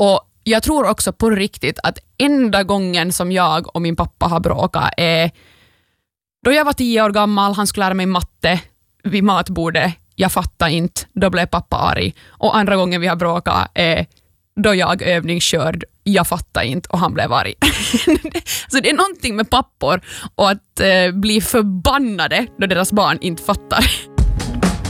Och jag tror också på riktigt att enda gången som jag och min pappa har bråkat är då jag var 10 år gammal, han skulle lära mig matte vid matbordet. Jag fattar inte, då blev pappa arg. Och andra gången vi har bråkat är då jag övningskörd, jag fattar inte och han blev arg. Så det är någonting med pappor och att bli förbannade då deras barn inte fattar.